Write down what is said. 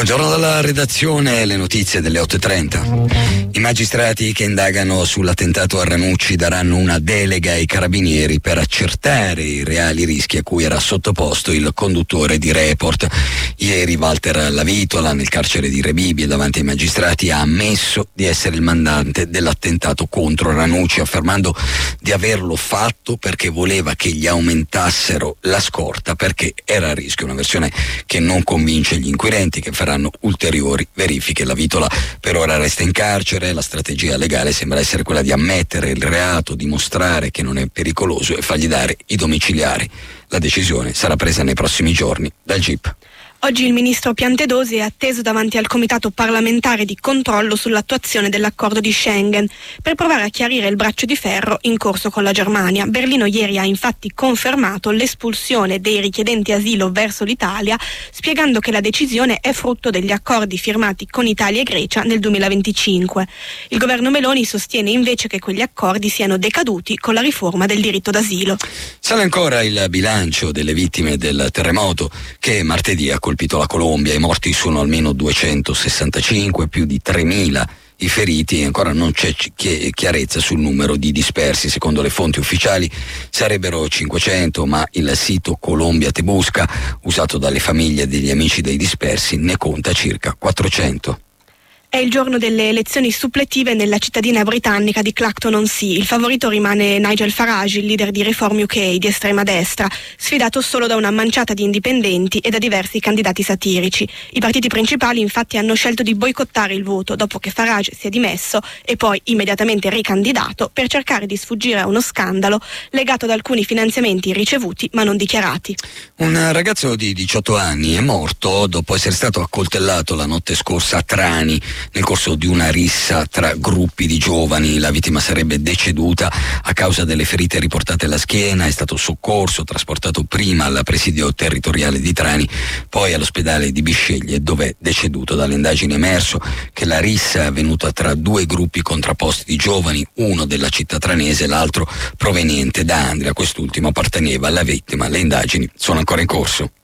Buongiorno dalla redazione, le notizie delle 8:30. I magistrati che indagano sull'attentato a Ranucci daranno una delega ai carabinieri per accertare i reali rischi a cui era sottoposto il conduttore di Report. Ieri Walter Lavitola, nel carcere di Rebibbia davanti ai magistrati, ha ammesso di essere il mandante dell'attentato contro Ranucci, affermando di averlo fatto perché voleva che gli aumentassero la scorta, perché era a rischio. Una versione che non convince gli inquirenti, che faranno ulteriori verifiche. Lavitola per ora resta in carcere. La strategia legale sembra essere quella di ammettere il reato, dimostrare che non è pericoloso e fargli dare i domiciliari. La decisione sarà presa nei prossimi giorni dal GIP. Oggi il ministro Piantedosi è atteso davanti al Comitato parlamentare di controllo sull'attuazione dell'accordo di Schengen per provare a chiarire il braccio di ferro in corso con la Germania. Berlino ieri ha infatti confermato l'espulsione dei richiedenti asilo verso l'Italia, spiegando che la decisione è frutto degli accordi firmati con Italia e Grecia nel 2025. Il governo Meloni sostiene invece che quegli accordi siano decaduti con la riforma del diritto d'asilo. Sale ancora il bilancio delle vittime del terremoto che martedì ha colpito la Colombia. I morti sono almeno 265, più di 3.000 i feriti, e ancora non c'è chiarezza sul numero di dispersi. Secondo le fonti ufficiali sarebbero 500, ma il sito Colombia Te Busca, usato dalle famiglie degli amici dei dispersi, ne conta circa 400. È il giorno delle elezioni suppletive nella cittadina britannica di Clacton-on-Sea. Il favorito rimane Nigel Farage, il leader di Reform UK di estrema destra, sfidato solo da una manciata di indipendenti e da diversi candidati satirici. I partiti principali infatti hanno scelto di boicottare il voto dopo che Farage si è dimesso e poi immediatamente ricandidato per cercare di sfuggire a uno scandalo legato ad alcuni finanziamenti ricevuti ma non dichiarati. Un ragazzo di 18 anni è morto dopo essere stato accoltellato la notte scorsa a Trani nel corso di una rissa tra gruppi di giovani. La vittima sarebbe deceduta a causa delle ferite riportate alla schiena. È stato soccorso, trasportato prima al presidio territoriale di Trani, poi all'ospedale di Bisceglie, dove è deceduto. Dalle indagini è emerso che la rissa è avvenuta tra due gruppi contrapposti di giovani, uno della città tranese e l'altro proveniente da Andria. Quest'ultimo apparteneva alla vittima. Le indagini sono ancora in corso.